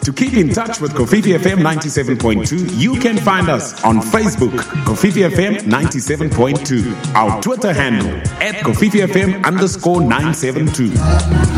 To keep in touch with Kofifi FM 97.2, you can find us on Facebook, Kofifi FM 97.2. Our Twitter handle @KofifiFM_972.